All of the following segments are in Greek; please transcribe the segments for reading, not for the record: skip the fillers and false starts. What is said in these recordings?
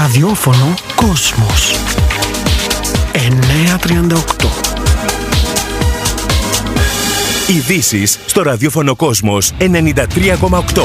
Ραδιόφωνο Κόσμος 938. Ειδήσεις στο ραδιόφωνο Κόσμος 93,8.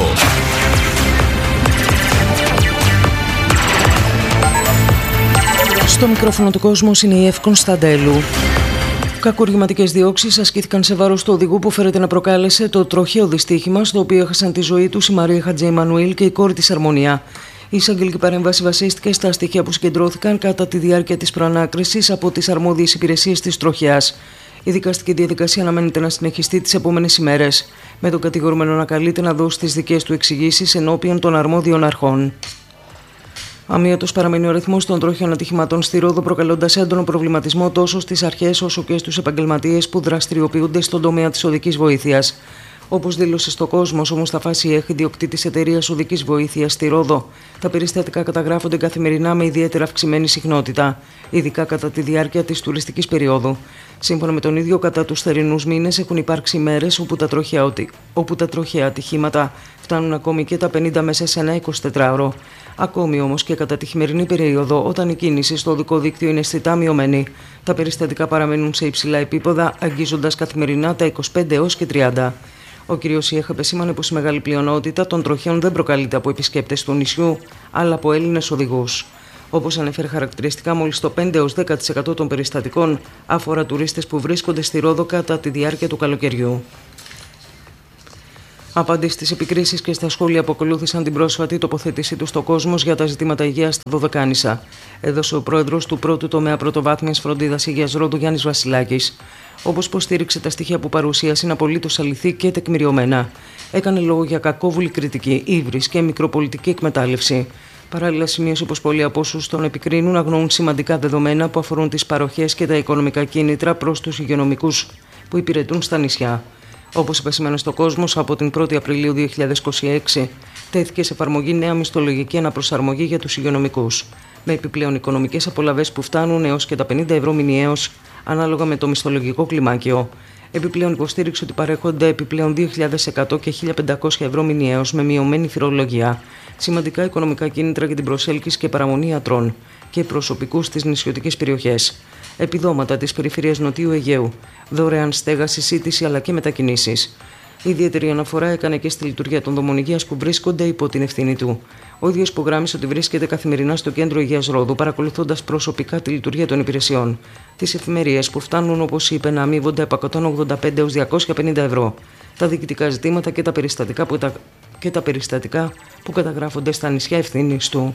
Στο μικρόφωνο του Κόσμος είναι η Εύη Κωνσταντέλου. Κακουργηματικές διώξεις ασκήθηκαν σε βάρος του οδηγού που φέρεται να προκάλεσε το τροχαίο δυστύχημα στο οποίο έχασαν τη ζωή τους η Μαρία Χατζημανουήλ και η κόρη της Αρμονία. Η εισαγγελική παρέμβαση βασίστηκε στα στοιχεία που συγκεντρώθηκαν κατά τη διάρκεια της προανάκρισης από τις αρμόδιες υπηρεσίες της τροχιάς. Η δικαστική διαδικασία αναμένεται να συνεχιστεί τις επόμενες ημέρες, με τον κατηγορούμενο να καλείται να δώσει τις δικές του εξηγήσεις ενώπιον των αρμόδιων αρχών. Αμύωτος παραμένει ο αριθμός των τροχιών ατυχημάτων στη Ρόδο, προκαλώντας έντονο προβληματισμό τόσο στις αρχές όσο και στους επαγγελματίες που δραστηριοποιούνται στον τομέα της οδικής βοήθειας. Όπως δήλωσε στο Κόσμος, ο Μουσταφά Σιέχ, ιδιοκτήτης εταιρείας οδικής βοήθειας στη Ρόδο, τα περιστατικά καταγράφονται καθημερινά με ιδιαίτερα αυξημένη συχνότητα, ειδικά κατά τη διάρκεια της τουριστικής περίοδου. Σύμφωνα με τον ίδιο, κατά τους θερινούς μήνες έχουν υπάρξει ημέρες όπου τα τροχαία ατυχήματα φτάνουν ακόμη και τα 50 μέσα σε ένα 24ωρο. Ακόμη όμως και κατά τη χειμερινή περίοδο, όταν η κίνηση στο οδικό δίκτυο είναι αισθητά μειωμένη, τα περιστατικά παραμένουν σε υψηλά επίπεδα, αγγίζοντας καθημερινά τα 25 έως και 30. Ο κ. Σιέχ επεσήμανε πως η μεγάλη πλειονότητα των τροχαίων δεν προκαλείται από επισκέπτες του νησιού, αλλά από Έλληνες οδηγούς. Όπως ανέφερε χαρακτηριστικά, μόλις το 5 έως 10% των περιστατικών αφορά τουρίστες που βρίσκονται στη Ρόδο κατά τη διάρκεια του καλοκαιριού. Απάντηση στις επικρίσεις και στα σχόλια που ακολούθησαν την πρόσφατη τοποθέτησή του στο Κόσμος για τα ζητήματα υγείας στα Δωδεκάνησα, έδωσε ο πρόεδρος του πρώτου τομέα πρωτοβάθμιας φροντίδας υγείας Ρόδου, Γιάννης Βασιλάκης. Όπως υποστήριξε, τα στοιχεία που παρουσίασε είναι απολύτως αληθή και τεκμηριωμένα. Έκανε λόγο για κακόβουλη κριτική, ύβρις και μικροπολιτική εκμετάλλευση. Παράλληλα, σημείωσε πως πολλοί από όσους τον επικρίνουν αγνοούν σημαντικά δεδομένα που αφορούν τις παροχές και τα οικονομικά κίνητρα προς τους υγειονομικούς που υπηρετούν στα νησιά. Όπως επεσημαίνει στο Κόσμος, από την 1η Απριλίου 2026 τέθηκε σε εφαρμογή νέα μισθολογική αναπροσαρμογή για τους υγειονομικούς, με επιπλέον οικονομικές απολαβές που φτάνουν έως και τα 50 ευρώ μηνιαίως, ανάλογα με το μισθολογικό κλιμάκιο. Επιπλέον υποστήριξε ότι παρέχονται επιπλέον 2.100 και 1.500 ευρώ μηνιαίως με μειωμένη φορολογία, σημαντικά οικονομικά κίνητρα για την προσέλκυση και παραμονή ιατρών και προσωπικού στις νησιωτικές περιοχές, επιδόματα της περιφέρειας Νοτιού Αιγαίου, δωρεάν στέγαση, σύντηση αλλά και μετακινήσεις. Ιδιαίτερη αναφορά έκανε και στη λειτουργία των δομών υγείας που βρίσκονται υπό την ευθύνη του. Ο ίδιος υπογράμμισε ότι βρίσκεται καθημερινά στο κέντρο υγείας Ρόδου, παρακολουθώντας προσωπικά τη λειτουργία των υπηρεσιών. Τις εφημερίες που φτάνουν, όπως είπε, να αμείβονται από 185 έως 250 ευρώ. Τα διοικητικά ζητήματα και τα περιστατικά που καταγράφονται στα νησιά ευθύνης του.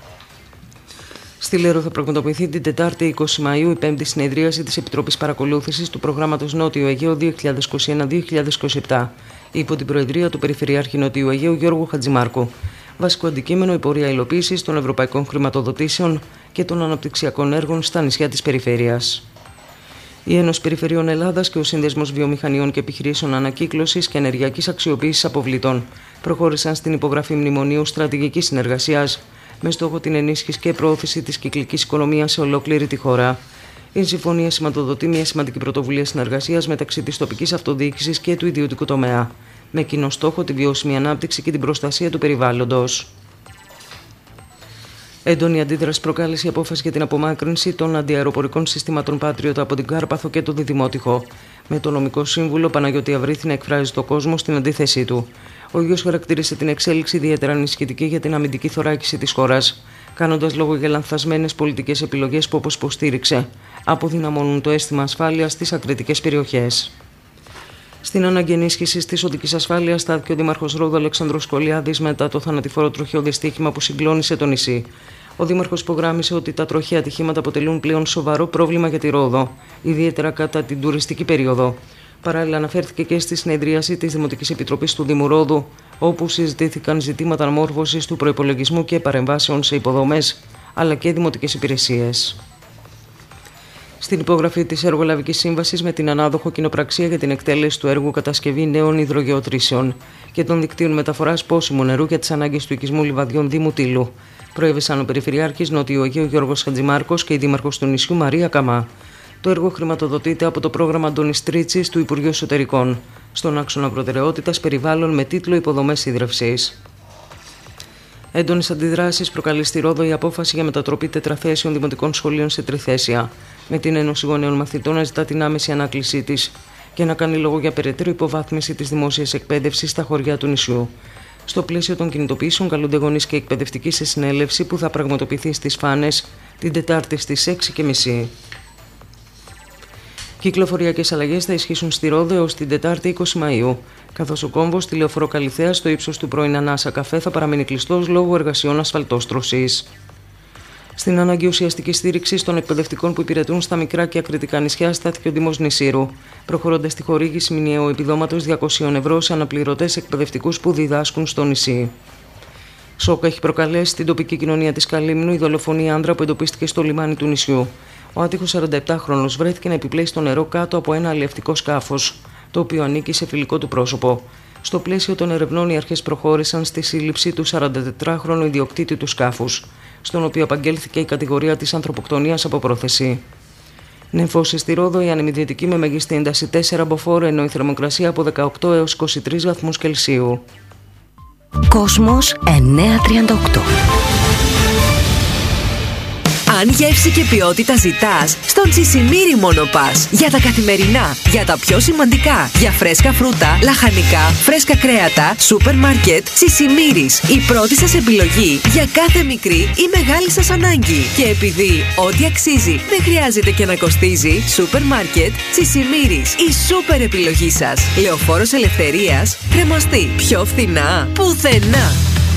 Στη Λέρο θα πραγματοποιηθεί την Τετάρτη 20 Μαΐου η 5η συνεδρίαση της Επιτροπής Παρακολούθησης του Προγράμματος Νότιο Αιγαίο 2021-2027, υπό την Προεδρία του Περιφερειάρχη Νοτιού Αιγαίου Γιώργου Χατζημάρκου. Βασικό αντικείμενο η πορεία υλοποίησης των ευρωπαϊκών χρηματοδοτήσεων και των αναπτυξιακών έργων στα νησιά της περιφέρειας. Η Ένωση Περιφερειών Ελλάδας και ο Σύνδεσμος Βιομηχανιών και Επιχειρήσεων Ανακύκλωσης και Ενεργειακής Αξιοποίησης Αποβλήτων προχώρησαν στην υπογραφή μνημονίου στρατηγικής συνεργασίας με στόχο την ενίσχυση και προώθηση της κυκλικής οικονομίας σε ολόκληρη τη χώρα. Η συμφωνία σηματοδοτεί μια σημαντική πρωτοβουλία συνεργασίας μεταξύ της τοπικής αυτοδιοίκησης και του ιδιωτικού τομέα, με κοινό στόχο τη βιώσιμη ανάπτυξη και την προστασία του περιβάλλοντος. Έντονη αντίδραση προκάλεσε η απόφαση για την απομάκρυνση των αντιαεροπορικών συστήματων Patriot από την Κάρπαθο και το Διδημότυχο, με τον νομικό σύμβουλο Παναγιώτη Αβρίθη να εκφράζει στο κόσμο στην αντίθεσή του. Ο ίδιος χαρακτήρισε την εξέλιξη ιδιαίτερα ανησυχητική για την αμυντική θωράκιση της χώρας, κάνοντας λόγο για λανθασμένες πολιτικές επιλογές που, όπως υποστήριξε, αποδυναμώνουν το αίσθημα ασφάλειας στις ακριτικές περιοχές. Στην ανάγκη ενίσχυσης της οδικής ασφάλειας στάθηκε ο Δήμαρχος Ρόδου Αλέξανδρος Σκολιάδης μετά το θανατηφόρο τροχαίο δυστύχημα που συγκλώνησε το νησί. Ο Δήμαρχος υπογράμμισε ότι τα τροχαία ατυχήματα αποτελούν πλέον σοβαρό πρόβλημα για τη Ρόδο, ιδιαίτερα κατά την τουριστική περίοδο. Παράλληλα, αναφέρθηκε και στη συνεδρίαση της Δημοτικής Επιτροπής του Δήμου Ρόδου, όπου συζητήθηκαν ζητήματα αναμόρφωσης του προϋπολογισμού και παρεμβάσεων σε υποδομές, αλλά και δημοτικές υπηρεσίες. Στην υπογραφή της Εργολαβικής Σύμβασης με την ανάδοχο κοινοπραξία για την εκτέλεση του έργου κατασκευή νέων υδρογεωτρήσεων και των δικτύων μεταφοράς πόσιμου νερού για τις ανάγκες του οικισμού λιβαδιών Δήμου Τύλου, προέβησαν ο Περιφερειάρχης Νότιου Αιγαίου Γιώργος Χατζημάρκος και η Δήμαρχος του νησιού Μαρία Καμά. Το έργο χρηματοδοτείται από το πρόγραμμα Αντώνης Τρίτσης του Υπουργείου Εσωτερικών, στον άξονα προτεραιότητας περιβάλλον με τίτλο Υποδομές ίδρευσης. Έντονες αντιδράσεις προκαλεί στη Ρόδο η απόφαση για μετατροπή τετραθέσεων δημοτικών σχολείων σε τριθέσια, με την Ένωση Γονέων Μαθητών να ζητά την άμεση ανάκλησή της και να κάνει λόγο για περαιτέρω υποβάθμιση της δημόσιας εκπαίδευσης στα χωριά του νησιού. Στο πλαίσιο των κινητοποιήσεων, καλούνται γονείς και εκπαιδευτικοί σε συνέλευση που θα πραγματοποιηθεί στις Φάνες την Τετάρτη στις 6:30. Κυκλοφοριακές αλλαγές θα ισχύσουν στη Ρόδο έως την Τετάρτη 20 Μαΐου, καθώς ο κόμβος στη Λεωφόρο Καλιθέας στο ύψος του πρώην Ανάσα Καφέ θα παραμείνει κλειστός λόγω εργασιών ασφαλτόστρωσης. Στην ανάγκη ουσιαστική στήριξη των εκπαιδευτικών που υπηρετούν στα μικρά και ακριτικά νησιά στάθηκε ο Δήμος Νησήρου, προχωρώντας τη χορήγηση μηνιαίου επιδόματος 200 ευρώ σε αναπληρωτές εκπαιδευτικούς που διδάσκουν στο νησί. Σοκ έχει προκαλέσει στην τοπική κοινωνία της Καλύμνου η δολοφονία άντρα που εντοπίστηκε στο λιμάνι του νησιού. Ο άτυχος 47χρονος βρέθηκε να επιπλέει στο νερό κάτω από ένα αλλιευτικό σκάφος, το οποίο ανήκει σε φιλικό του πρόσωπο. Στο πλαίσιο των ερευνών, οι αρχές προχώρησαν στη σύλληψη του 44χρονου ιδιοκτήτη του σκάφους, στον οποίο απαγγέλθηκε η κατηγορία της ανθρωποκτονίας από πρόθεση. Νυμφώσει στη Ρόδο, η ανεμιδρυτική με μέγιστη ένταση 4 μποφόρ, ενώ η θερμοκρασία από 18 έως 23 βαθμούς Κελσίου. Κόσμος 938. Αν γεύση και ποιότητα ζητάς, στον Τσισιμίρι μόνο πας. Για τα καθημερινά, για τα πιο σημαντικά, για φρέσκα φρούτα, λαχανικά, φρέσκα κρέατα, σούπερ μάρκετ, Τσισιμίρις. Η πρώτη σας επιλογή για κάθε μικρή ή μεγάλη σας ανάγκη. Και επειδή ό,τι αξίζει δεν χρειάζεται και να κοστίζει, σούπερ μάρκετ, Τσισιμίρις. Η σούπερ επιλογή σας. Λεωφόρος Ελευθερίας, κρεμαστή. Πιο φθηνά, πουθενά.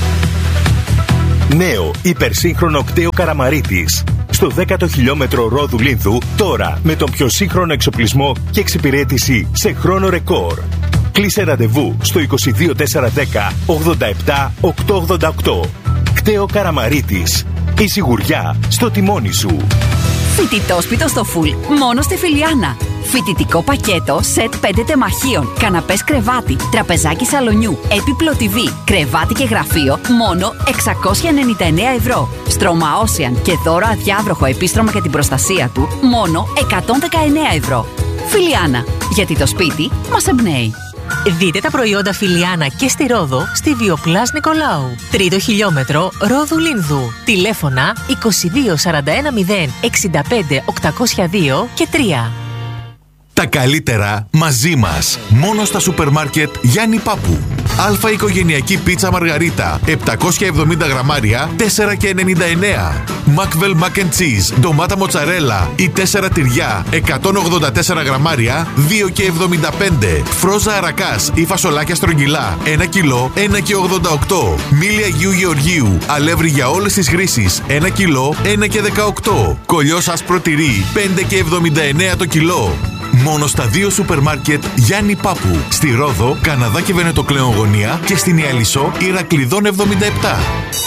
Νέο υπερσύγχρονο κτέο Καραμαρίτης. Στο 10ο χιλιόμετρο Ρόδου Λίνθου, τώρα με τον πιο σύγχρονο εξοπλισμό και εξυπηρέτηση σε χρόνο ρεκόρ. Κλείσε ραντεβού στο 22410 87 888. Κτέο Καραμαρίτης. Η σιγουριά στο τιμόνι σου. Φοιτητόσπιτο στο φουλ, μόνο στη Φιλιάνα. Φοιτητικό πακέτο, σετ 5 τεμαχίων, καναπές κρεβάτι, τραπεζάκι σαλονιού, έπιπλο TV, κρεβάτι και γραφείο, μόνο 699 ευρώ. Στρώμα Ocean και δώρο αδιάβροχο επίστρωμα για την προστασία του, μόνο 119 ευρώ. Φιλιάνα, γιατί το σπίτι μας εμπνέει. Δείτε τα προϊόντα Φιλιάνα και στη Ρόδο στη Βιοπλάς Νικολάου. 3ο χιλιόμετρο Ρόδου Λίνδου. Τηλέφωνα 22 41 0 65 802 και 3. Τα καλύτερα μαζί μας. Μόνο στα σούπερ μάρκετ Γιάννη Πάπου. Αλφα οικογενειακή πίτσα Μαργαρίτα 770 γραμμάρια 4,99. Μακβελ Mac and Cheese ντομάτα μοτσαρέλα ή 4 τυριά 184 γραμμάρια 2,75. Φρόζα αρακάς ή φασολάκια στρογγυλά 1 κιλό 1,88. Μίλια Αγίου Γεωργίου αλεύρι για όλες τις χρήσεις 1 κιλό 1,18. Κολλιός άσπρο τυρί 5,79 το κιλό. Μόνο στα 2 σούπερ μάρκετ Γιάννη Πάπου. Στη Ρόδο, Καναδά και Βενετοκλέον γωνία και στην Ιαλισσό Ηρακλειδών 77.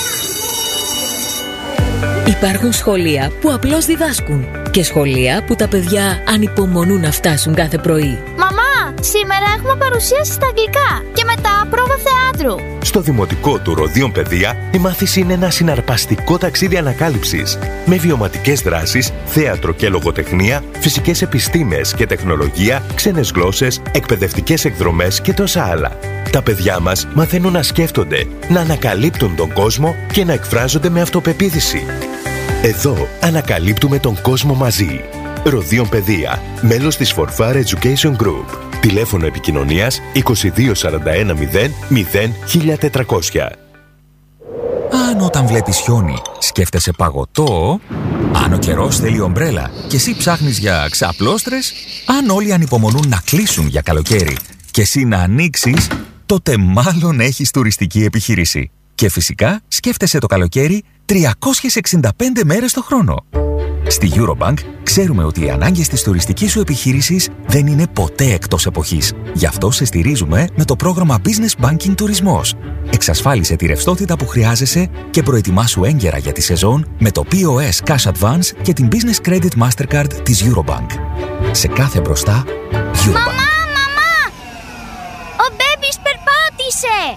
Υπάρχουν σχολεία που απλώς διδάσκουν και σχολεία που τα παιδιά ανυπομονούν να φτάσουν κάθε πρωί. Μαμά, σήμερα έχουμε παρουσίαση στα αγγλικά και μετά πρόβα θεάτρου. Στο Δημοτικό του Ροδίων Παιδεία, η μάθηση είναι ένα συναρπαστικό ταξίδι ανακάλυψης με βιωματικές δράσεις, θέατρο και λογοτεχνία, φυσικές επιστήμες και τεχνολογία, ξένες γλώσσες, εκπαιδευτικές εκδρομές και τόσα άλλα. Τα παιδιά μας μαθαίνουν να σκέφτονται, να ανακαλύπτουν τον κόσμο και να εκφράζονται με αυτοπεποίθηση. Εδώ ανακαλύπτουμε τον κόσμο μαζί. Ροδίων Παιδεία, μέλος της Forfar Education Group. Τηλέφωνο επικοινωνίας 22 41 0 0 1400. Αν όταν βλέπεις χιόνι σκέφτεσαι παγωτό, αν ο καιρός θέλει ομπρέλα και εσύ ψάχνεις για ξαπλώστρες, αν όλοι ανυπομονούν να κλείσουν για καλοκαίρι και εσύ να ανοίξεις, τότε μάλλον έχεις τουριστική επιχείρηση. Και φυσικά σκέφτεσαι το καλοκαίρι 365 μέρες το χρόνο. Στη Eurobank ξέρουμε ότι οι ανάγκες της τουριστικής σου επιχείρησης δεν είναι ποτέ εκτός εποχής. Γι' αυτό σε στηρίζουμε με το πρόγραμμα Business Banking Τουρισμός. Εξασφάλισε τη ρευστότητα που χρειάζεσαι και προετοιμάσου έγκαιρα για τη σεζόν με το POS Cash Advance και την Business Credit Mastercard της Eurobank. Σε κάθε μπροστά, Eurobank. Μαμά! Ο μπέμπις περπάτησε!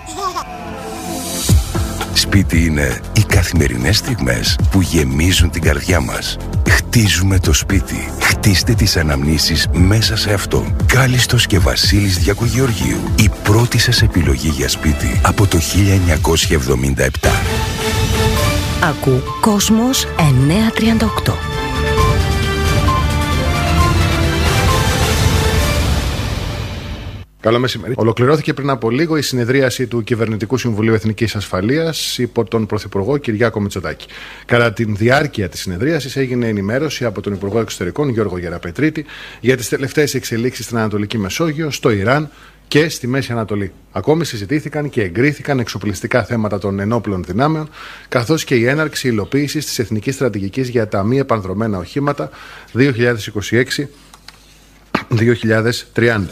Σπίτι είναι οι καθημερινές στιγμές που γεμίζουν την καρδιά μας. Χτίζουμε το σπίτι. Χτίστε τις αναμνήσεις μέσα σε αυτό. Κάλιστος και Βασίλης Διακογεωργίου. Η πρώτη σας επιλογή για σπίτι από το 1977. Ακού Κόσμος 938. Καλό μεσημέρι. Ολοκληρώθηκε πριν από λίγο η συνεδρίαση του Κυβερνητικού Συμβουλίου Εθνικής Ασφαλείας υπό τον Πρωθυπουργό Κυριάκο Μητσοτάκη. Κατά τη διάρκεια της συνεδρίασης έγινε ενημέρωση από τον Υπουργό Εξωτερικών Γιώργο Γεραπετρίτη για τις τελευταίες εξελίξεις στην Ανατολική Μεσόγειο, στο Ιράν και στη Μέση Ανατολή. Ακόμη συζητήθηκαν και εγκρίθηκαν εξοπλιστικά θέματα των ενόπλων δυνάμεων, καθώς και η έναρξη υλοποίησης της Εθνικής Στρατηγικής για τα μη επανδρομένα οχήματα 2026-2030.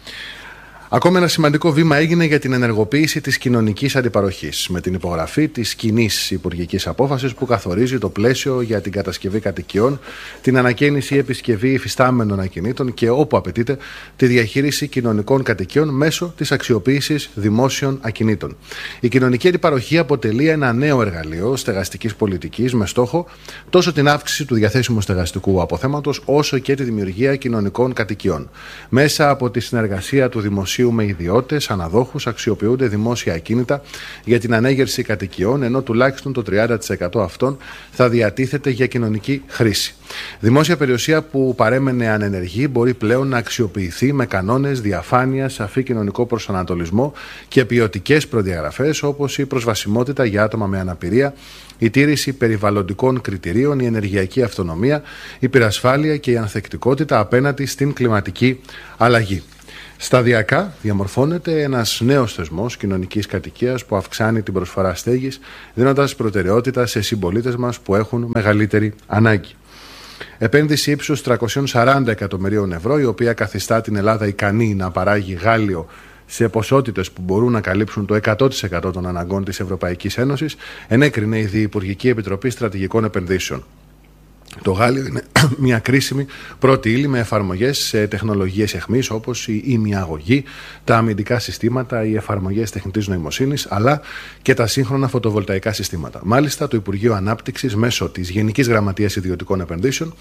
Ακόμη ένα σημαντικό βήμα έγινε για την ενεργοποίηση της κοινωνικής αντιπαροχής, με την υπογραφή της κοινής υπουργικής απόφασης που καθορίζει το πλαίσιο για την κατασκευή κατοικιών, την ανακαίνιση ή επισκευή υφιστάμενων ακινήτων και, όπου απαιτείται, τη διαχείριση κοινωνικών κατοικιών μέσω της αξιοποίησης δημόσιων ακινήτων. Η κοινωνική αντιπαροχή αποτελεί ένα νέο εργαλείο στεγαστικής πολιτικής με στόχο τόσο την αύξηση του διαθέσιμου στεγαστικού αποθέματος, όσο και τη δημιουργία κοινωνικών κατοικιών. Μέσα από τη συνεργασία του δημοσίου με ιδιώτες, αναδόχους, αξιοποιούνται δημόσια ακίνητα για την ανέγερση κατοικιών, ενώ τουλάχιστον το 30% αυτών θα διατίθεται για κοινωνική χρήση. Δημόσια περιουσία που παρέμενε ανενεργή μπορεί πλέον να αξιοποιηθεί με κανόνες, διαφάνεια, σαφή κοινωνικό προσανατολισμό και ποιοτικές προδιαγραφές, όπως η προσβασιμότητα για άτομα με αναπηρία, η τήρηση περιβαλλοντικών κριτηρίων, η ενεργειακή αυτονομία, η υπερασφάλεια και η ανθεκτικότητα απέναντι στην κλιματική αλλαγή. Σταδιακά διαμορφώνεται ένας νέος θεσμός κοινωνικής κατοικίας που αυξάνει την προσφορά στέγης, δίνοντας προτεραιότητα σε συμπολίτες μας που έχουν μεγαλύτερη ανάγκη. Επένδυση ύψους 340 εκατομμυρίων ευρώ, η οποία καθιστά την Ελλάδα ικανή να παράγει γάλλιο σε ποσότητες που μπορούν να καλύψουν το 100% των αναγκών της Ευρωπαϊκής Ένωσης, ενέκρινε η Διυπουργική Επιτροπή Στρατηγικών Επενδύσεων. Το γάλλιο είναι μια κρίσιμη πρώτη ύλη με εφαρμογές σε τεχνολογίες εχμής, όπως η ημιαγωγή, τα αμυντικά συστήματα, οι εφαρμογές τεχνητής νοημοσύνης, αλλά και τα σύγχρονα φωτοβολταϊκά συστήματα. Μάλιστα, το Υπουργείο Ανάπτυξης, μέσω της Γενικής Γραμματείας Ιδιωτικών Επενδύσεων,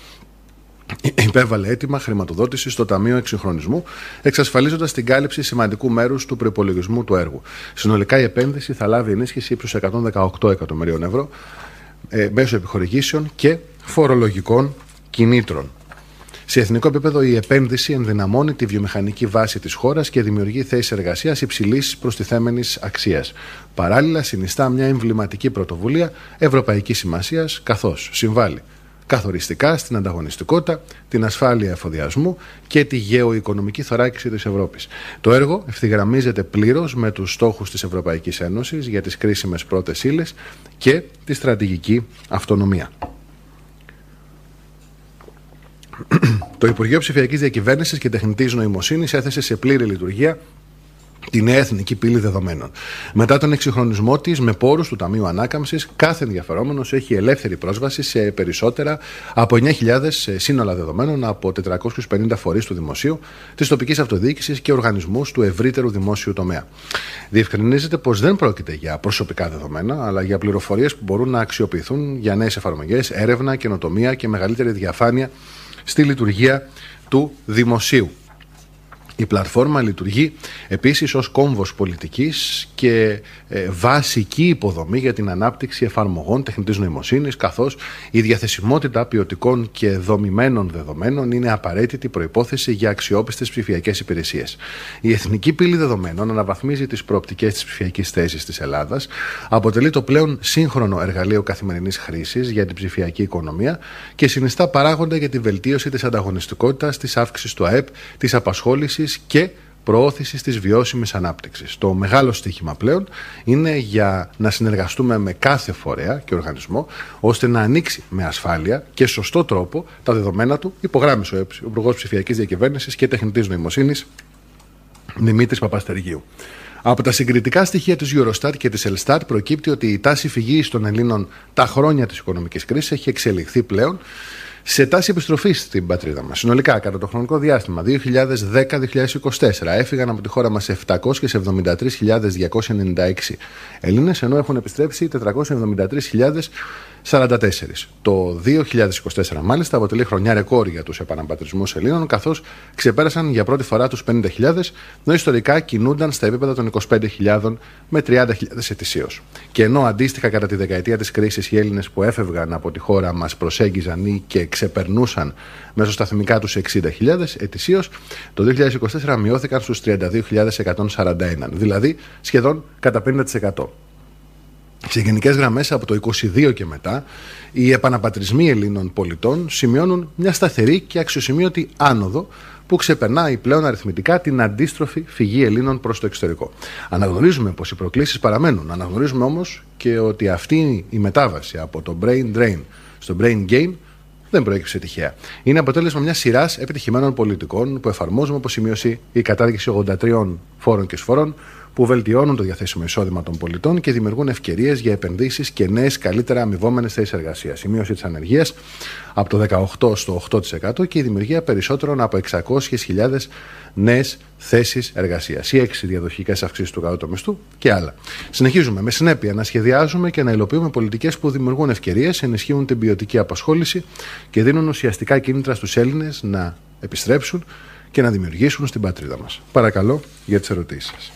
υπέβαλε αίτημα χρηματοδότηση στο Ταμείο Εξυγχρονισμού, εξασφαλίζοντας την κάλυψη σημαντικού μέρους του προϋπολογισμού του έργου. Συνολικά, η επένδυση θα λάβει ενίσχυση ύψους 118 εκατομμυρίων ευρώ μέσω επιχορηγήσεων και φορολογικών κινήτρων. Σε εθνικό επίπεδο, η επένδυση ενδυναμώνει τη βιομηχανική βάση της χώρας και δημιουργεί θέσεις εργασίας υψηλής προστιθέμενης αξίας. Παράλληλα, συνιστά μια εμβληματική πρωτοβουλία ευρωπαϊκής σημασίας, καθώς συμβάλλει καθοριστικά στην ανταγωνιστικότητα, την ασφάλεια εφοδιασμού και τη γεωοικονομική θωράκιση της Ευρώπης. Το έργο ευθυγραμμίζεται πλήρως με τους στόχους της Ευρωπαϊκής Ένωσης για τις κρίσιμες πρώτες ύλες και τη στρατηγική αυτονομία. Το Υπουργείο Ψηφιακής Διακυβέρνησης και Τεχνητής Νοημοσύνης έθεσε σε πλήρη λειτουργία τη νέα εθνική πύλη δεδομένων. Μετά τον εξυγχρονισμό της με πόρους του Ταμείου Ανάκαμψης, κάθε ενδιαφερόμενος έχει ελεύθερη πρόσβαση σε περισσότερα από 9.000 σύνολα δεδομένων από 450 φορείς του δημοσίου, της τοπικής αυτοδιοίκησης και οργανισμούς του ευρύτερου δημόσιου τομέα. Διευκρινίζεται πως δεν πρόκειται για προσωπικά δεδομένα, αλλά για πληροφορίες που μπορούν να αξιοποιηθούν για νέες εφαρμογές, έρευνα, καινοτομία και μεγαλύτερη διαφάνεια στη λειτουργία του δημοσίου. Η πλατφόρμα λειτουργεί επίσης ως κόμβος πολιτικής και βασική υποδομή για την ανάπτυξη εφαρμογών τεχνητής νοημοσύνης, καθώς η διαθεσιμότητα ποιοτικών και δομημένων δεδομένων είναι απαραίτητη προϋπόθεση για αξιόπιστες ψηφιακές υπηρεσίες. Η Εθνική Πύλη Δεδομένων αναβαθμίζει τις προοπτικές της ψηφιακής θέσης της Ελλάδας, αποτελεί το πλέον σύγχρονο εργαλείο καθημερινής χρήσης για την ψηφιακή οικονομία και συνιστά παράγοντα για τη βελτίωση της ανταγωνιστικότητας, της αύξησης του ΑΕΠ, της απασχόλησης και προώθησης της βιώσιμης ανάπτυξης. Το μεγάλο στοίχημα πλέον είναι για να συνεργαστούμε με κάθε φορέα και οργανισμό, ώστε να ανοίξει με ασφάλεια και σωστό τρόπο τα δεδομένα του, υπογράμμισε ο Υπουργός Ψηφιακής Διακυβέρνησης και Τεχνητής Νοημοσύνης Δημήτρης Παπαστεριγίου. Από τα συγκριτικά στοιχεία της Eurostat και της Elstat προκύπτει ότι η τάση φυγής των Ελλήνων τα χρόνια της οικονομικής κρίσης έχει εξελιχθεί πλέον σε τάση επιστροφής στην πατρίδα μας. Συνολικά, κατά το χρονικό διάστημα 2010-2024, έφυγαν από τη χώρα μας 773.296 Έλληνες, ενώ έχουν επιστρέψει 473.000 44. Το 2024 μάλιστα αποτελεί χρονιά ρεκόρ για τους επαναπατρισμούς Ελλήνων, καθώς ξεπέρασαν για πρώτη φορά τους 50.000, ενώ ιστορικά κινούνταν στα επίπεδα των 25.000 με 30.000 ετησίως. Και ενώ αντίστοιχα κατά τη δεκαετία της κρίσης οι Έλληνες που έφευγαν από τη χώρα μας προσέγγιζαν ή και ξεπερνούσαν μεσοσταθμικά τους 60.000 ετησίως, το 2024 μειώθηκαν στους 32.141, δηλαδή σχεδόν κατά 50%. Σε γενικές γραμμές, από το 22 και μετά, οι επαναπατρισμοί Ελλήνων πολιτών σημειώνουν μια σταθερή και αξιοσημείωτη άνοδο που ξεπερνάει πλέον αριθμητικά την αντίστροφη φυγή Ελλήνων προς το εξωτερικό. Αναγνωρίζουμε πως οι προκλήσεις παραμένουν. Αναγνωρίζουμε όμως και ότι αυτή η μετάβαση από το brain drain στο brain gain δεν προέκυψε τυχαία. Είναι αποτέλεσμα μιας σειράς επιτυχημένων πολιτικών που εφαρμόζουμε, όπως σημείωσε η κατάργηση 83 φόρων και εισφορών, που βελτιώνουν το διαθέσιμο εισόδημα των πολιτών και δημιουργούν ευκαιρίες για επενδύσεις και νέες καλύτερα αμοιβόμενες θέσεις εργασίας. Η μείωση της ανεργίας από το 18% στο 8% και η δημιουργία περισσότερων από 600.000 νέες θέσεις εργασίας. Οι 6 διαδοχικές αυξήσεις του κατώτατου μισθού και άλλα. Συνεχίζουμε με συνέπεια να σχεδιάζουμε και να υλοποιούμε πολιτικές που δημιουργούν ευκαιρίες, ενισχύουν την ποιοτική απασχόληση και δίνουν ουσιαστικά κίνητρα στους Έλληνες να επιστρέψουν και να δημιουργήσουν στην πατρίδα μας. Παρακαλώ για τις ερωτήσεις σας.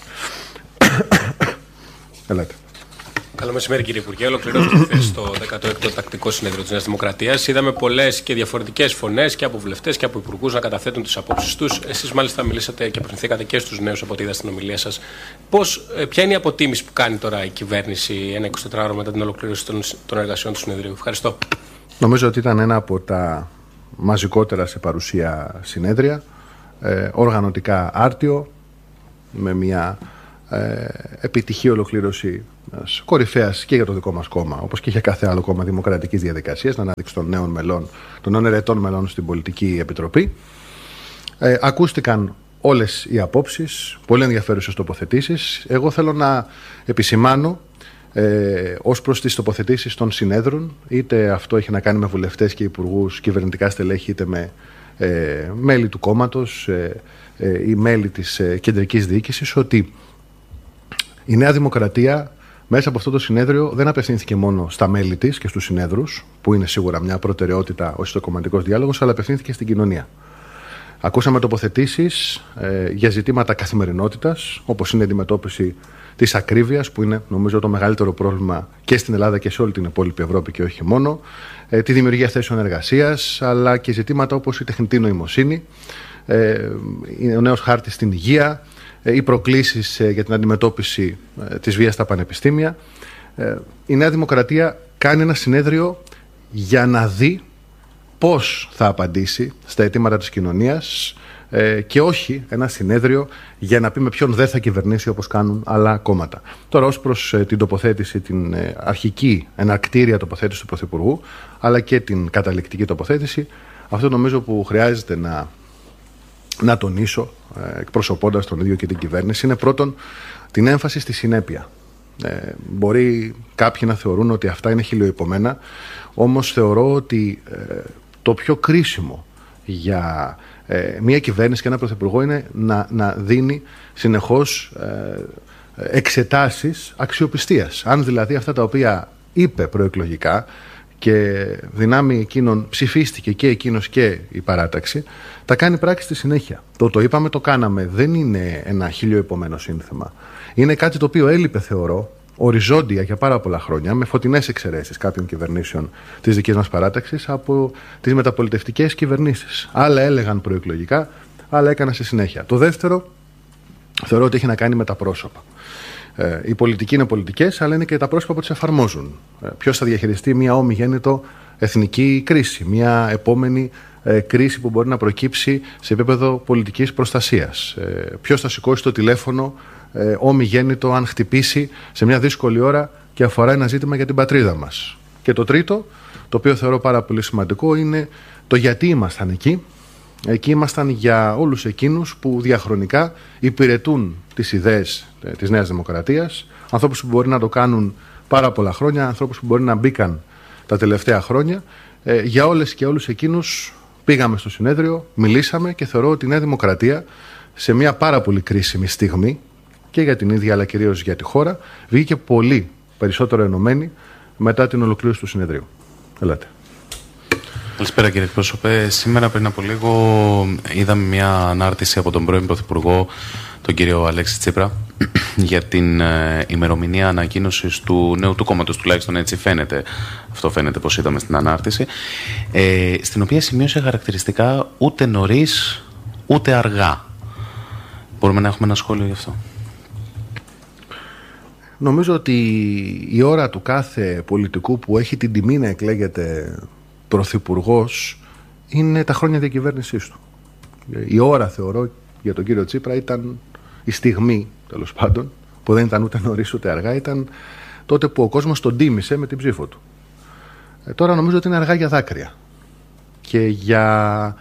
Ελάτε. Καλό μεσημέρι, κύριε Υπουργέ. Ολοκληρώθηκε χθες το 16ο Τακτικό Συνέδριο της Νέας Δημοκρατίας. Είδαμε πολλές και διαφορετικές φωνές και από βουλευτές και από υπουργούς να καταθέτουν τις απόψεις τους. Εσείς, μάλιστα, μιλήσατε και απευθυνθήκατε και στους νέους από ό,τι είδα στην ομιλία σας. Ποια είναι η αποτίμηση που κάνει τώρα η κυβέρνηση ένα 24ωρο μετά την ολοκλήρωση των εργασιών του συνεδρίου? Ευχαριστώ. Νομίζω ότι ήταν ένα από τα μαζικότερα σε παρουσία συνέδρια. Οργανωτικά άρτιο, με μια επιτυχή ολοκλήρωση κορυφαίας και για το δικό μας κόμμα, όπως και για κάθε άλλο κόμμα δημοκρατικής διαδικασίας, να ανάδειξη των νέων ερετών μελών στην Πολιτική Επιτροπή. Ακούστηκαν όλες οι απόψεις, πολύ ενδιαφέρουσες τοποθετήσεις. Εγώ θέλω να επισημάνω ως προς τις τοποθετήσεις των συνέδρων, είτε αυτό έχει να κάνει με βουλευτές και υπουργούς, κυβερνητικά στελέχη, είτε με μέλη του κόμματος ή μέλη της κεντρικής διοίκησης, ότι η Νέα Δημοκρατία μέσα από αυτό το συνέδριο δεν απευθύνθηκε μόνο στα μέλη της και στους συνέδρους, που είναι σίγουρα μια προτεραιότητα ως το κομματικός διάλογος, αλλά απευθύνθηκε στην κοινωνία. Ακούσαμε τοποθετήσεις για ζητήματα καθημερινότητας, όπως είναι η αντιμετώπιση της ακρίβειας, που είναι νομίζω το μεγαλύτερο πρόβλημα και στην Ελλάδα και σε όλη την υπόλοιπη Ευρώπη και όχι μόνο, τη δημιουργία θέσεων εργασίας, αλλά και ζητήματα όπως η τεχνητή νοημοσύνη, ο νέος χάρτης στην υγεία, οι προκλήσεις για την αντιμετώπιση της βίας στα πανεπιστήμια. Η Νέα Δημοκρατία κάνει ένα συνέδριο για να δει πώς θα απαντήσει στα αιτήματα της κοινωνίας και όχι ένα συνέδριο για να πει με ποιον δεν θα κυβερνήσει όπως κάνουν άλλα κόμματα. Τώρα, ως προς την τοποθέτηση, την αρχική εναρκτήρια τοποθέτηση του Πρωθυπουργού, αλλά και την καταληκτική τοποθέτηση, αυτό νομίζω που χρειάζεται να τονίσω, εκπροσωπώντας τον ίδιο και την κυβέρνηση, είναι πρώτον την έμφαση στη συνέπεια. Μπορεί κάποιοι να θεωρούν ότι αυτά είναι χιλιοϊπωμένα, όμως θεωρώ ότι το πιο κρίσιμο για μια κυβέρνηση και ένα πρωθυπουργό είναι να δίνει συνεχώς εξετάσεις αξιοπιστίας. Αν δηλαδή αυτά τα οποία είπε προεκλογικά και δυνάμει εκείνων ψηφίστηκε και εκείνος και η παράταξη, τα κάνει πράξη στη συνέχεια. Το είπαμε, το κάναμε. Δεν είναι ένα χιλιοϊπωμένο σύνθεμα. Είναι κάτι το οποίο έλειπε, θεωρώ, οριζόντια για πάρα πολλά χρόνια, με φωτεινές εξαιρέσεις κάποιων κυβερνήσεων της δικής μας παράταξης από τις μεταπολιτευτικές κυβερνήσεις. Άλλα έλεγαν προεκλογικά, άλλα έκαναν στη συνέχεια. Το δεύτερο, θεωρώ ότι έχει να κάνει με τα πρόσωπα. Οι πολιτικοί είναι πολιτικές, αλλά είναι και τα πρόσωπα που τις εφαρμόζουν. Ποιος θα διαχειριστεί μια ομιγέννητο εθνική κρίση, μια επόμενη κρίση που μπορεί να προκύψει σε επίπεδο πολιτικής προστασίας. Ποιος θα σηκώσει το τηλέφωνο ομιγέννητο αν χτυπήσει σε μια δύσκολη ώρα και αφορά ένα ζήτημα για την πατρίδα μας. Και το τρίτο, το οποίο θεωρώ πάρα πολύ σημαντικό, είναι το γιατί ήμασταν εκεί. Εκεί ήμασταν για όλους εκείνους που διαχρονικά υπηρετούν τις ιδέες της Νέας Δημοκρατίας, ανθρώπους που μπορεί να το κάνουν πάρα πολλά χρόνια, ανθρώπους που μπορεί να μπήκαν τα τελευταία χρόνια. Για όλες και όλους εκείνους πήγαμε στο συνέδριο, μιλήσαμε και θεωρώ ότι η Νέα Δημοκρατία σε μια πάρα πολύ κρίσιμη στιγμή και για την ίδια αλλά κυρίως για τη χώρα βγήκε πολύ περισσότερο ενωμένη μετά την ολοκλήρωση του συνεδρίου. Ελάτε. Καλησπέρα κύριε εκπρόσωπε. Σήμερα πριν από λίγο είδαμε μια ανάρτηση από τον πρώην Πρωθυπουργό, τον κύριο Αλέξη Τσίπρα, για την ημερομηνία ανακοίνωσης του νέου του κόμματος, τουλάχιστον έτσι φαίνεται. Αυτό φαίνεται πως είδαμε στην ανάρτηση, στην οποία σημείωσε χαρακτηριστικά ούτε νωρίς ούτε αργά. Μπορούμε να έχουμε ένα σχόλιο γι' αυτό? Νομίζω ότι η ώρα του κάθε πολιτικού που έχει την τιμή να εκλέγεται πρωθυπουργός είναι τα χρόνια διακυβέρνησής του. Η ώρα, θεωρώ, για τον κύριο Τσίπρα ήταν η στιγμή, τέλος πάντων, που δεν ήταν ούτε νωρίς ούτε αργά, ήταν τότε που ο κόσμος τον τίμησε με την ψήφο του. Τώρα νομίζω ότι είναι αργά για δάκρυα και για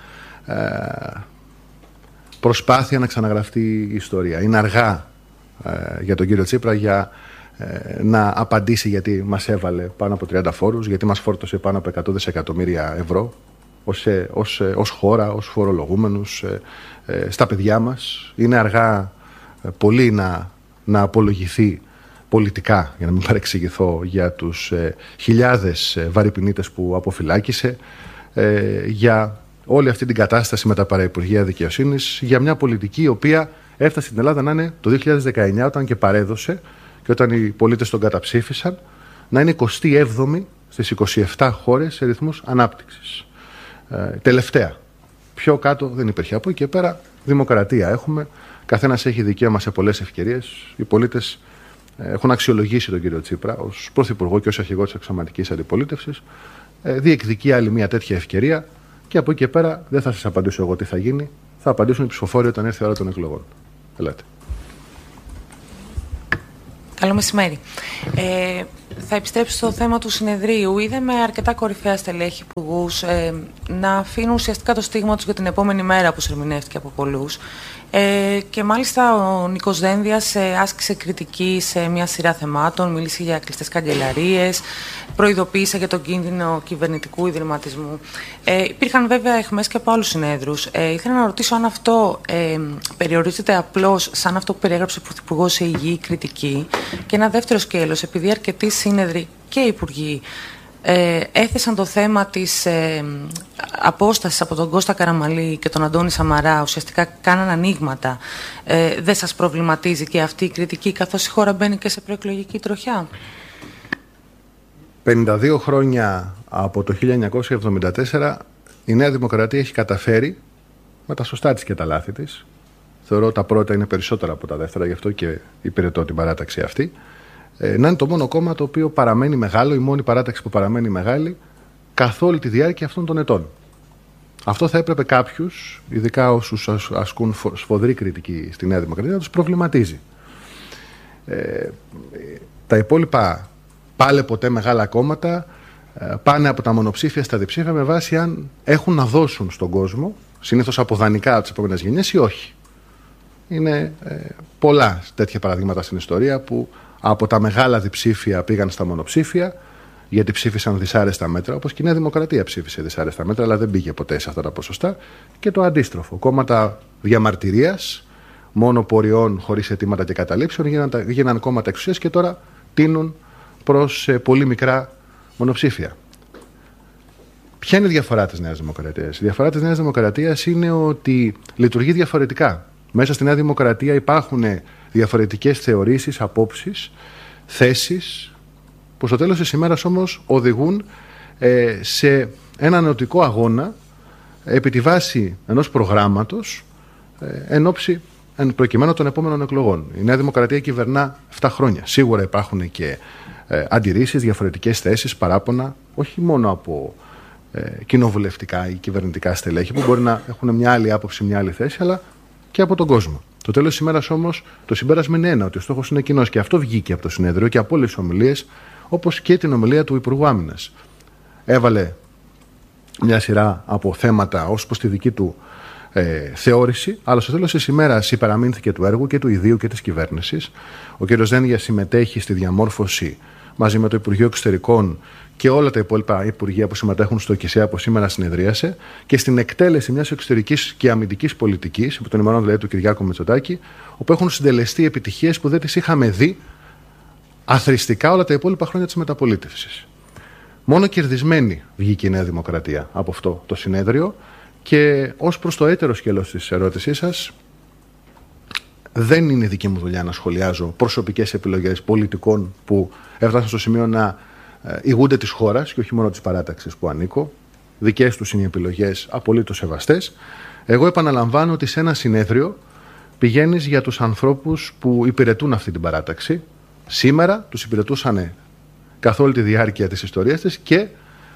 προσπάθεια να ξαναγραφτεί η ιστορία. Είναι αργά για τον κύριο Τσίπρα για να απαντήσει γιατί μας έβαλε πάνω από 30 φόρους, γιατί μας φόρτωσε πάνω από 100 δισεκατομμύρια ευρώ ως χώρα, ως φορολογούμενους, στα παιδιά μας. Είναι αργά πολύ να απολογηθεί πολιτικά, για να μην παρεξηγηθώ, για τους χιλιάδες βαρυπινίτες που αποφυλάκησε, για όλη αυτή την κατάσταση με τα παραϋπουργεία δικαιοσύνης, για μια πολιτική η οποία έφτασε στην Ελλάδα να είναι το 2019, όταν και παρέδωσε και όταν οι πολίτες τον καταψήφισαν, να είναι 27η στις 27 χώρες σε ρυθμούς ανάπτυξης. Τελευταία. Πιο κάτω δεν υπήρχε. Από εκεί και πέρα δημοκρατία έχουμε. Καθένας έχει δικαίωμα σε πολλές ευκαιρίες. Οι πολίτες έχουν αξιολογήσει τον κύριο Τσίπρα ως πρωθυπουργό και ως αρχηγό της αξιωματικής αντιπολίτευσης. Διεκδικεί άλλη μια τέτοια ευκαιρία και από εκεί και πέρα δεν θα σας απαντήσω εγώ τι θα γίνει. Θα απαντήσουν οι ψηφοφόροι όταν έρθει η ώρα των εκλογών. Ελάτε. Καλό μεσημέρι. Θα επιστρέψω στο θέμα του συνεδρίου. Είδαμε αρκετά κορυφαία στελέχη υπουργούς να αφήνουν ουσιαστικά το στίγμα τους για την επόμενη μέρα, όπως ερμηνεύτηκε από πολλούς. Και μάλιστα ο Νίκος Δένδιας άσκησε κριτική σε μια σειρά θεμάτων, μίλησε για κλειστές καγκελαρίες, προειδοποίησε για τον κίνδυνο κυβερνητικού ιδρυματισμού. Υπήρχαν βέβαια αιχμές και από άλλους συνέδρους. Ήθελα να ρωτήσω αν αυτό περιορίζεται απλώς σαν αυτό που περιέγραψε ο Πρωθυπουργός σε υγιή κριτική. Και ένα δεύτερο σκέλος, επειδή αρκετοί σύνεδροι και υπουργοί έθεσαν το θέμα της απόστασης από τον Κώστα Καραμανλή και τον Αντώνη Σαμαρά, ουσιαστικά κάναν ανοίγματα. Δεν σας προβληματίζει και αυτή η κριτική, καθώς η χώρα μπαίνει και σε προεκλογική τροχιά? 52 χρόνια από το 1974 η Νέα Δημοκρατία έχει καταφέρει, με τα σωστά της και τα λάθη της, θεωρώ τα πρώτα είναι περισσότερα από τα δεύτερα, γι' αυτό και υπηρετώ την παράταξη αυτή, να είναι το μόνο κόμμα το οποίο παραμένει μεγάλο, η μόνη παράταξη που παραμένει μεγάλη καθ' όλη τη διάρκεια αυτών των ετών. Αυτό θα έπρεπε κάποιους, ειδικά όσους ασκούν σφοδρή κριτική στη Νέα Δημοκρατία, να τους προβληματίζει. Τα υπόλοιπα πάλι ποτέ μεγάλα κόμματα πάνε από τα μονοψήφια στα διψήφια με βάση αν έχουν να δώσουν στον κόσμο, συνήθως από δανεικά από τις επόμενες γενιές ή όχι. Είναι πολλά τέτοια παραδείγματα στην ιστορία που από τα μεγάλα διψήφια πήγαν στα μονοψήφια γιατί ψήφισαν δυσάρεστα μέτρα, όπως και η Νέα Δημοκρατία ψήφισε δυσάρεστα μέτρα, αλλά δεν πήγε ποτέ σε αυτά τα ποσοστά. Και το αντίστροφο. Κόμματα διαμαρτυρίας, μόνο ποριών χωρίς αιτήματα και καταλήψεων, γίναν κόμματα εξουσίας και τώρα τείνουν προς πολύ μικρά μονοψήφια. Ποια είναι η διαφορά της Νέας Δημοκρατίας? Η διαφορά της Νέας Δημοκρατίας είναι ότι λειτουργεί διαφορετικά. Μέσα στη Νέα Δημοκρατία υπάρχουν διαφορετικές θεωρήσεις, απόψεις, θέσεις, που στο τέλος της ημέρας όμως οδηγούν σε ένα νοητικό αγώνα επί τη βάση ενός προγράμματος εν ώψη προκειμένου των επόμενων εκλογών. Η Νέα Δημοκρατία κυβερνά 7 χρόνια. Σίγουρα υπάρχουν και αντιρρήσεις, διαφορετικές θέσεις, παράπονα, όχι μόνο από κοινοβουλευτικά ή κυβερνητικά στελέχη που μπορεί να έχουν μια άλλη άποψη, μια άλλη θέση, αλλά και από τον κόσμο. Το τέλος της ημέρας όμως το συμπέρασμα είναι ένα, ότι ο στόχος είναι κοινός, και αυτό βγήκε από το συνέδριο και από όλες τις ομιλίες, όπως και την ομιλία του Υπουργού Άμυνας. Έβαλε μια σειρά από θέματα ως προς τη δική του θεώρηση, αλλά στο τέλος της ημέρας υπεραμείνθηκε του έργου και του ιδίου και της κυβέρνησης. Ο κ. Δένδιας συμμετέχει στη διαμόρφωση μαζί με το Υπουργείο Εξωτερικών και όλα τα υπόλοιπα υπουργεία που συμμετέχουν στο ΚΙΣΕΑ που σήμερα συνεδρίασε, και στην εκτέλεση μιας εξωτερικής και αμυντικής πολιτικής, από τον ημερών δηλαδή του Κυριάκου Μητσοτάκη, όπου έχουν συντελεστεί επιτυχίες που δεν τις είχαμε δει αθροιστικά όλα τα υπόλοιπα χρόνια της μεταπολίτευσης. Μόνο κερδισμένη βγήκε η Νέα Δημοκρατία από αυτό το συνέδριο. Και ως προς το έτερο σκέλος της ερώτησής σας, δεν είναι δική μου δουλειά να σχολιάζω προσωπικές επιλογές πολιτικών που έφτασαν στο σημείο να ηγούνται της χώρας και όχι μόνο της παράταξης που ανήκω. Δικές τους είναι οι επιλογές, απολύτως σεβαστές. Εγώ επαναλαμβάνω ότι σε ένα συνέδριο πηγαίνεις για τους ανθρώπους που υπηρετούν αυτή την παράταξη. Σήμερα τους υπηρετούσαν καθ' όλη τη διάρκεια της ιστορίας της και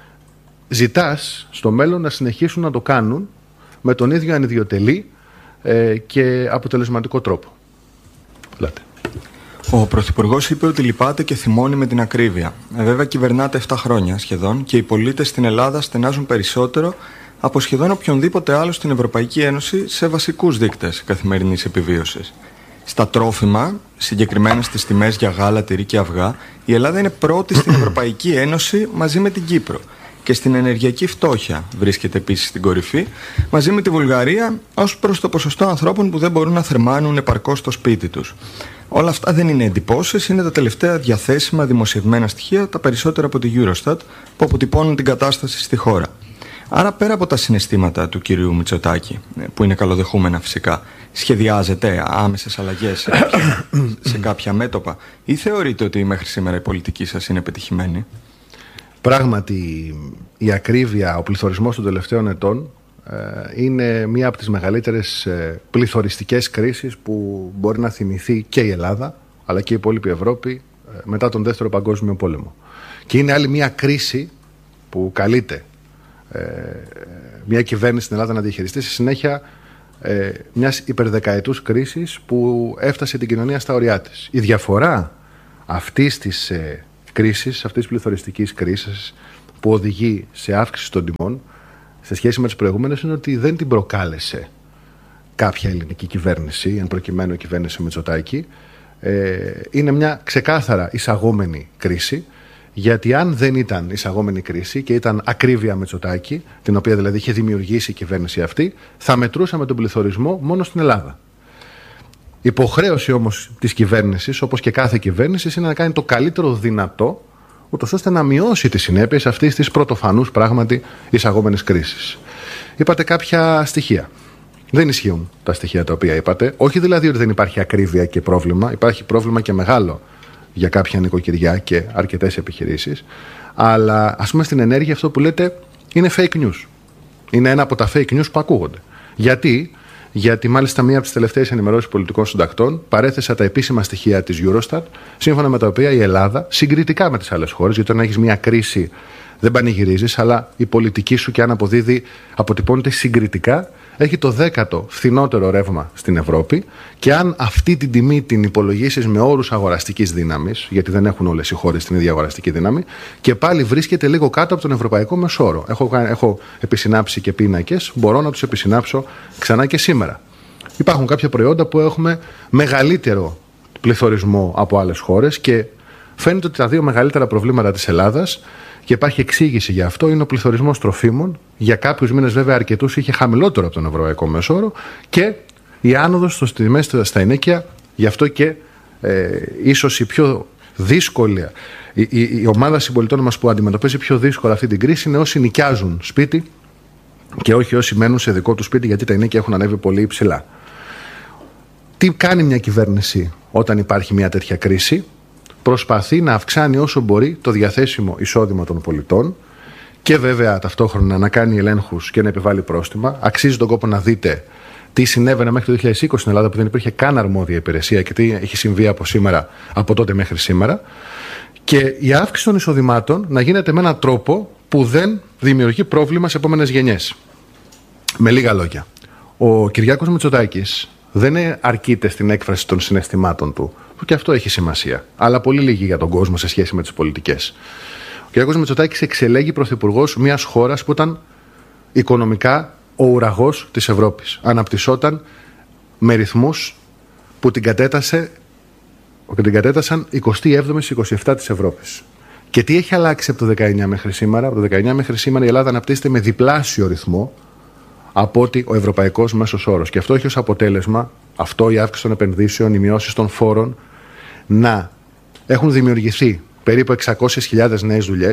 ζητάς στο μέλλον να συνεχίσουν να το κάνουν με τον ίδιο ανιδιοτελή και αποτελεσματικό τρόπο. Λέτε. Ο Πρωθυπουργός είπε ότι λυπάται και θυμώνει με την ακρίβεια. Βέβαια κυβερνάτε 7 χρόνια σχεδόν και οι πολίτες στην Ελλάδα στενάζουν περισσότερο από σχεδόν οποιονδήποτε άλλο στην Ευρωπαϊκή Ένωση σε βασικούς δείκτες καθημερινής επιβίωσης. Στα τρόφιμα, συγκεκριμένα στις τιμές για γάλα, τυρί και αυγά, η Ελλάδα είναι πρώτη στην Ευρωπαϊκή Ένωση μαζί με την Κύπρο. Και στην ενεργειακή φτώχεια βρίσκεται επίσης στην κορυφή, μαζί με τη Βουλγαρία ως προς το ποσοστό ανθρώπων που δεν μπορούν να θερμάνουν επαρκώς στο σπίτι τους. Όλα αυτά δεν είναι εντυπώσεις, είναι τα τελευταία διαθέσιμα δημοσιευμένα στοιχεία, τα περισσότερα από τη Eurostat, που αποτυπώνουν την κατάσταση στη χώρα. Άρα, πέρα από τα συναισθήματα του κυρίου Μητσοτάκη, που είναι καλοδεχούμενα φυσικά, σχεδιάζεται άμεσες αλλαγές σε κάποια μέτωπα, ή θεωρείτε ότι μέχρι σήμερα η πολιτική σας είναι πετυχημένη? Πράγματι, η ακρίβεια, ο πληθωρισμός των τελευταίων ετών είναι μία από τις μεγαλύτερες πληθωριστικές κρίσεις που μπορεί να θυμηθεί και η Ελλάδα, αλλά και η υπόλοιπη Ευρώπη μετά τον Δεύτερο Παγκόσμιο Πόλεμο. Και είναι άλλη μία κρίση που καλείται μια κυβέρνηση στην Ελλάδα να διαχειριστεί στη συνέχεια μιας υπερδεκαετούς κρίσης που έφτασε την κοινωνία στα ωριά της. Η διαφορά αυτής της κρίσης, αυτής της πληθωριστικής κρίσης που οδηγεί σε αύξηση των τιμών σε σχέση με τις προηγούμενες είναι ότι δεν την προκάλεσε κάποια ελληνική κυβέρνηση, εν προκειμένου η κυβέρνηση Μητσοτάκη. Είναι μια ξεκάθαρα εισαγόμενη κρίση, γιατί αν δεν ήταν εισαγόμενη κρίση και ήταν ακρίβεια Μητσοτάκη, την οποία δηλαδή είχε δημιουργήσει η κυβέρνηση αυτή, θα μετρούσαμε τον πληθωρισμό μόνο στην Ελλάδα. Υποχρέωση όμως της κυβέρνησης, όπως και κάθε κυβέρνηση, είναι να κάνει το καλύτερο δυνατό, ούτως ώστε να μειώσει τις συνέπειες αυτής της πρωτοφανούς πράγματι εισαγόμενης κρίσης. Είπατε κάποια στοιχεία. Δεν ισχύουν τα στοιχεία τα οποία είπατε. Όχι δηλαδή ότι δεν υπάρχει ακρίβεια και πρόβλημα, υπάρχει πρόβλημα και μεγάλο για κάποια νοικοκυριά και αρκετές επιχειρήσεις. Αλλά ας πούμε στην ενέργεια αυτό που λέτε είναι fake news. Είναι ένα από τα fake news που ακούγονται. Γιατί μάλιστα μία από τις τελευταίες ενημερώσεις πολιτικών συντακτών παρέθεσα τα επίσημα στοιχεία της Eurostat, σύμφωνα με τα οποία η Ελλάδα, συγκριτικά με τις άλλες χώρες, γιατί όταν έχεις μία κρίση δεν πανηγυρίζεις, αλλά η πολιτική σου και αν αποδίδει, αποτυπώνεται συγκριτικά, έχει το 10ο φθηνότερο ρεύμα στην Ευρώπη και αν αυτή την τιμή την υπολογίσεις με όρους αγοραστικής δύναμης, γιατί δεν έχουν όλες οι χώρες την ίδια αγοραστική δύναμη, και πάλι βρίσκεται λίγο κάτω από τον ευρωπαϊκό μεσόρο. Έχω επισυνάψει και πίνακες, μπορώ να τους επισυνάψω ξανά και σήμερα. Υπάρχουν κάποια προϊόντα που έχουμε μεγαλύτερο πληθωρισμό από άλλες χώρες και φαίνεται ότι τα δύο μεγαλύτερα προβλήματα της Ελλάδας, και υπάρχει εξήγηση για αυτό, είναι ο πληθωρισμός τροφίμων. Για κάποιους μήνες, βέβαια, αρκετούς είχε χαμηλότερο από τον ευρωπαϊκό μέσο, και η άνοδος στις τιμές στα ενοίκια. Γι' αυτό και ίσως η πιο δύσκολη, η ομάδα συμπολιτών μας που αντιμετωπίζει πιο δύσκολα αυτή την κρίση είναι όσοι νοικιάζουν σπίτι και όχι όσοι μένουν σε δικό του σπίτι, γιατί τα ενοίκια έχουν ανέβει πολύ υψηλά. Τι κάνει μια κυβέρνηση όταν υπάρχει μια τέτοια κρίση? Προσπαθεί να αυξάνει όσο μπορεί το διαθέσιμο εισόδημα των πολιτών και βέβαια ταυτόχρονα να κάνει ελέγχους και να επιβάλλει πρόστιμα. Αξίζει τον κόπο να δείτε τι συνέβαινε μέχρι το 2020 στην Ελλάδα, που δεν υπήρχε καν αρμόδια υπηρεσία, και τι έχει συμβεί από τότε μέχρι σήμερα. Και η αύξηση των εισοδημάτων να γίνεται με έναν τρόπο που δεν δημιουργεί πρόβλημα σε επόμενες γενιές. Με λίγα λόγια, ο Κυριάκος Μητσοτάκης δεν αρκείται στην έκφραση των συναισθημάτων του, που και αυτό έχει σημασία, αλλά πολύ λίγη για τον κόσμο σε σχέση με τις πολιτικές. Ο Κυριάκος Μητσοτάκης εξελέγει πρωθυπουργός μιας χώρας που ήταν οικονομικά ο ουραγός της Ευρώπης. Αναπτυσσόταν με ρυθμούς που την κατέτασαν 27η-27 της Ευρώπης. Και τι έχει αλλάξει από το 19 μέχρι σήμερα? Από το 19 μέχρι σήμερα η Ελλάδα αναπτύσσεται με διπλάσιο ρυθμό από ότι ο ευρωπαϊκός μέσος όρος. Και αυτό έχει ως αποτέλεσμα, η αύξηση των επενδύσεων, οι μειώσεις των φόρων, να έχουν δημιουργηθεί περίπου 600.000 νέες δουλειές,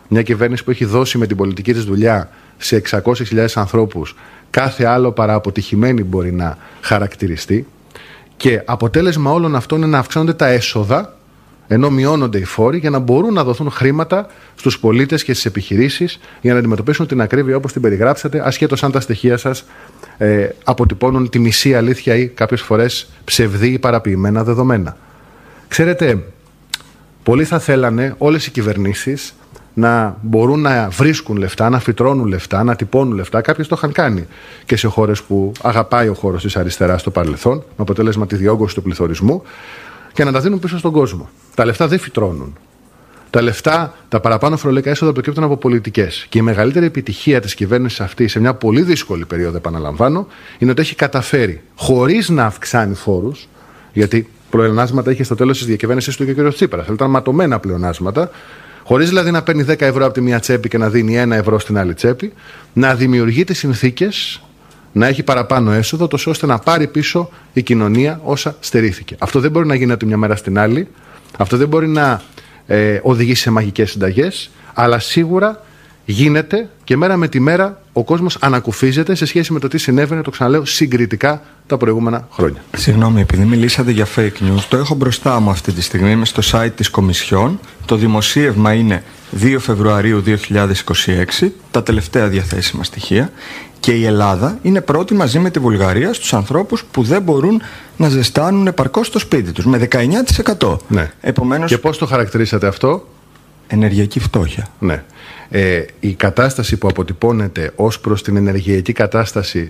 Μια κυβέρνηση που έχει δώσει με την πολιτική της δουλειά σε 600.000 ανθρώπους κάθε άλλο παρά αποτυχημένη μπορεί να χαρακτηριστεί. Και αποτέλεσμα όλων αυτών είναι να αυξάνονται τα έσοδα, ενώ μειώνονται οι φόροι, για να μπορούν να δοθούν χρήματα στους πολίτες και στις επιχειρήσεις για να αντιμετωπίσουν την ακρίβεια όπως την περιγράψατε, ασχέτως αν τα στοιχεία σας αποτυπώνουν τη μισή αλήθεια ή κάποιες φορές ψευδή ή παραποιημένα δεδομένα. Ξέρετε, πολλοί θα θέλανε όλες οι κυβερνήσεις να μπορούν να βρίσκουν λεφτά, να φυτρώνουν λεφτά, να τυπώνουν λεφτά. Κάποιες το είχαν κάνει και σε χώρες που αγαπάει ο χώρος της αριστεράς στο παρελθόν, με αποτέλεσμα τη διόγκωση του πληθωρισμού, και να τα δίνουν πίσω στον κόσμο. Τα λεφτά δεν φυτρώνουν. Τα λεφτά, τα παραπάνω φορολογικά έσοδα προκύπτουν από πολιτικές. Και η μεγαλύτερη επιτυχία της κυβέρνησης αυτή, σε μια πολύ δύσκολη περίοδο, επαναλαμβάνω, είναι ότι έχει καταφέρει, χωρίς να αυξάνει φόρους, γιατί πλεονάσματα είχε στο τέλος της διακυβέρνησης του και ο κ. Τσίπρας. Ήταν ματωμένα πλεονάσματα, χωρίς δηλαδή να παίρνει 10 ευρώ από τη μία τσέπη και να δίνει 1 ευρώ στην άλλη τσέπη, να δημιουργεί τις συνθήκες να έχει παραπάνω έσοδο, τόσο ώστε να πάρει πίσω η κοινωνία όσα στερήθηκε. Αυτό δεν μπορεί να γίνει από τη μια μέρα στην άλλη, αυτό δεν μπορεί να οδηγήσει σε μαγικές συνταγές, αλλά σίγουρα γίνεται και μέρα με τη μέρα ο κόσμος ανακουφίζεται σε σχέση με το τι συνέβαινε, το ξαναλέω, συγκριτικά τα προηγούμενα χρόνια. Συγγνώμη, επειδή μιλήσατε για fake news, το έχω μπροστά μου αυτή τη στιγμή, είμαι στο site της Κομισιόν. Το δημοσίευμα είναι 2 Φεβρουαρίου 2026, τα τελευταία διαθέσιμα στοιχεία. Και η Ελλάδα είναι πρώτη μαζί με τη Βουλγαρία στους ανθρώπους που δεν μπορούν να ζεστάνουν επαρκώς το σπίτι τους, με 19%. Ναι. Επομένως, και πώς το χαρακτηρίσατε αυτό? Ενεργειακή φτώχεια. Ναι. Η κατάσταση που αποτυπώνεται ως προς την ενεργειακή κατάσταση,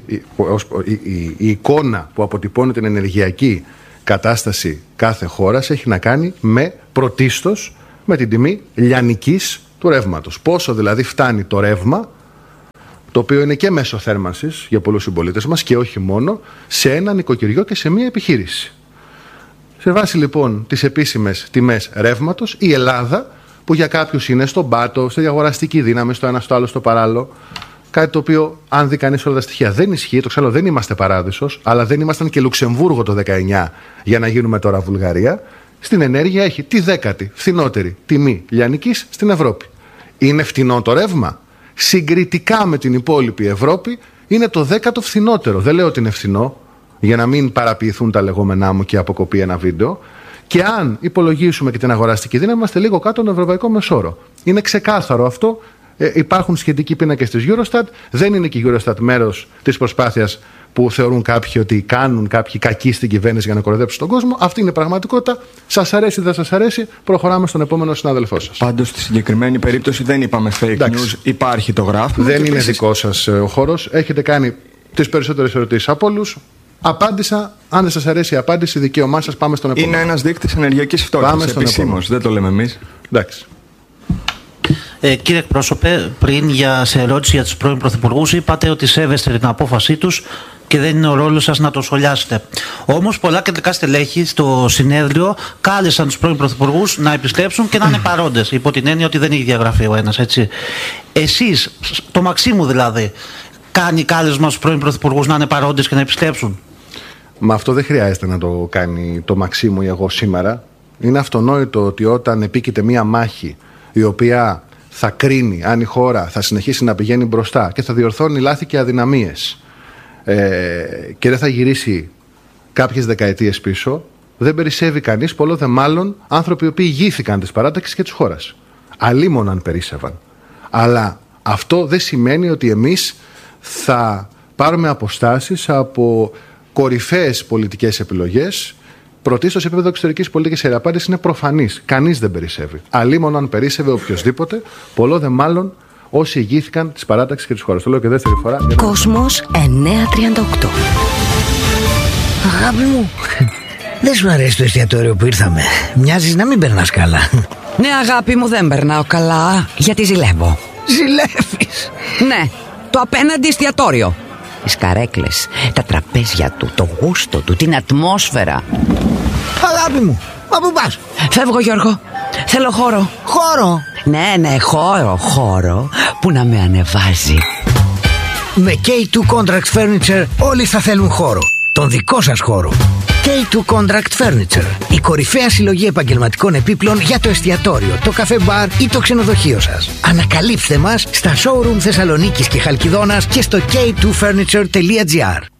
η εικόνα που αποτυπώνει την ενεργειακή κατάσταση κάθε χώρας έχει να κάνει με πρωτίστως με την τιμή λιανικής του ρεύματος. Πόσο δηλαδή φτάνει το ρεύμα, το οποίο είναι και μέσο θέρμανσης για πολλούς συμπολίτες μας και όχι μόνο, σε ένα νοικοκυριό και σε μία επιχείρηση. Σε βάση λοιπόν τις επίσημες τιμές ρεύματος, η Ελλάδα, που για κάποιους είναι στον πάτο, στη αγοραστική δύναμη, στο ένα στο άλλο στο παράλληλο, κάτι το οποίο, αν δει κανείς όλα τα στοιχεία, δεν ισχύει. Το ξέρω, δεν είμαστε παράδεισος, αλλά δεν ήμασταν και Λουξεμβούργο το 19 για να γίνουμε τώρα Βουλγαρία. Στην ενέργεια έχει τη 10η φθηνότερη τιμή λιανικής στην Ευρώπη. Είναι φτηνό το ρεύμα? Συγκριτικά με την υπόλοιπη Ευρώπη είναι το 10ο φθηνότερο. Δεν λέω ότι είναι φθηνό, για να μην παραποιηθούν τα λεγόμενά μου και αποκοπεί ένα βίντεο. Και αν υπολογίσουμε και την αγοραστική δύναμη, είμαστε λίγο κάτω τον ευρωπαϊκό μεσόρο. Είναι ξεκάθαρο αυτό. Υπάρχουν σχετικοί πίνακες της Eurostat. Δεν είναι και η Eurostat μέρος της προσπάθειας που θεωρούν κάποιοι ότι κάνουν κάποιοι κακοί στην κυβέρνηση για να κοροϊδέψουν τον κόσμο. Αυτή είναι η πραγματικότητα. Σας αρέσει ή δεν σας αρέσει, προχωράμε στον επόμενο συνάδελφό σας. Πάντως στη συγκεκριμένη περίπτωση δεν είπαμε fake news, υπάρχει το γράφημα. Δεν είναι δικό σας ο χώρος. Έχετε κάνει τις περισσότερες ερωτήσεις από όλους. Απάντησα. Αν δεν σας αρέσει η απάντηση, δικαίωμά σας. Πάμε στον επόμενο. Είναι ένας δείκτης ενεργειακής φτώχειας. Επισήμως, δεν το λέμε εμείς. Εντάξει. Κύριε εκπρόσωπε, πριν σε ερώτηση για τους πρώην πρωθυπουργούς, είπατε ότι σέβεστε την απόφασή τους και δεν είναι ο ρόλος σας να το σχολιάσετε. Όμως, πολλά κεντρικά στελέχη στο συνέδριο κάλεσαν τους πρώην πρωθυπουργούς να επιστρέψουν και να είναι παρόντες, υπό την έννοια ότι δεν έχει διαγραφεί ο ένας, έτσι. Εσείς, το Μαξίμου δηλαδή, κάνει κάλεσμα στους πρώην πρωθυπουργούς να είναι παρόντες και να επιστρέψουν? Μα αυτό δεν χρειάζεται να το κάνει το Μαξίμου ή εγώ σήμερα. Είναι αυτονόητο ότι όταν επίκειται μία μάχη η οποία θα κρίνει αν η χώρα θα συνεχίσει να πηγαίνει μπροστά και θα διορθώνει λάθη και αδυναμίες και δεν θα γυρίσει κάποιες δεκαετίες πίσω, δεν περισσεύει κανείς, πολλό δε μάλλον άνθρωποι οι οποίοι ηγήθηκαν της παράταξης και της χώρας. Αλίμονο αν περίσσευαν. Αλλά αυτό δεν σημαίνει ότι εμείς θα πάρουμε αποστάσεις από κορυφαίες πολιτικές επιλογές. Πρωτίστως σε επίπεδο εξωτερικής πολιτικής η απάντηση είναι προφανής. Κανείς δεν περισσεύει. Αλίμονο αν περίσσευε οποιοδήποτε, πολλό δε μάλλον όσοι ηγήθηκαν της παράταξης και της χώρας. Το λέω και δεύτερη φορά. Κόσμος 938. Αγάπη μου, δεν σου αρέσει το εστιατόριο που ήρθαμε? Μοιάζεις να μην περνάς καλά. Ναι, αγάπη μου, δεν περνάω καλά, γιατί ζηλεύω. Ζηλεύεις? Ναι, το απέναντι εστιατόριο. Τις καρέκλες, τα τραπέζια του, το γούστο του, την ατμόσφαιρα. Αγάπη μου, μα πού πας? Φεύγω, Γιώργο. Θέλω χώρο. Χώρο? Ναι, χώρο που να με ανεβάζει. Με K2 Contracts Furniture όλοι θα θέλουν χώρο. Τον δικό σας χώρο. K2 Contract Furniture. Η κορυφαία συλλογή επαγγελματικών επίπλων για το εστιατόριο, το καφέ μπαρ ή το ξενοδοχείο σας. Ανακαλύψτε μας στα showroom Θεσσαλονίκης και Χαλκιδόνας και στο k2furniture.gr.